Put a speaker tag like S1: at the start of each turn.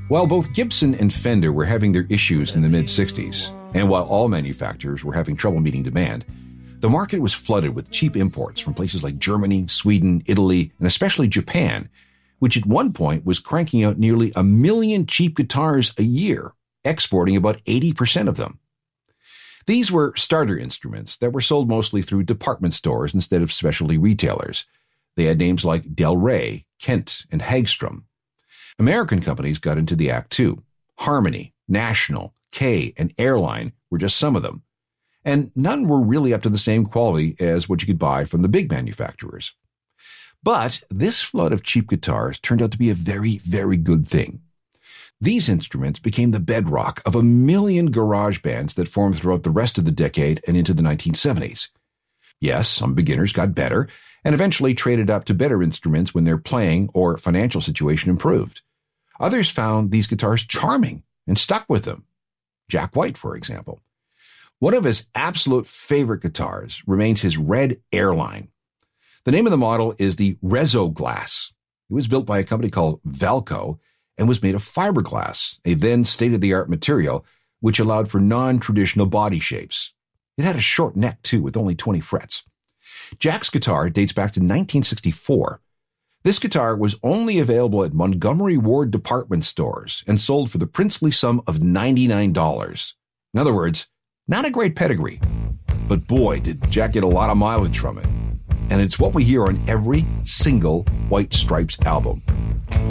S1: While both Gibson and Fender were having their issues in the mid-60s, and while all manufacturers were having trouble meeting demand, the market was flooded with cheap imports from places like Germany, Sweden, Italy, and especially Japan, which at one point was cranking out nearly 1 million cheap guitars a year, exporting about 80% of them. These were starter instruments that were sold mostly through department stores instead of specialty retailers. They had names like Del Rey, Kent, and Hagstrom. American companies got into the act too. Harmony, National, Kay, and Airline were just some of them. And none were really up to the same quality as what you could buy from the big manufacturers. But this flood of cheap guitars turned out to be a very, very good thing. These instruments became the bedrock of 1 million garage bands that formed throughout the rest of the decade and into the 1970s. Yes, some beginners got better and eventually traded up to better instruments when their playing or financial situation improved. Others found these guitars charming and stuck with them. Jack White, for example. One of his absolute favorite guitars remains his red Airline. The name of the model is the Rezo-Glass. It was built by a company called Valco and was made of fiberglass, a then state-of-the-art material which allowed for non-traditional body shapes. It had a short neck, too, with only 20 frets. Jack's guitar dates back to 1964. This guitar was only available at Montgomery Ward department stores and sold for the princely sum of $99. In other words, not a great pedigree. But boy, did Jack get a lot of mileage from it. And it's what we hear on every single White Stripes album.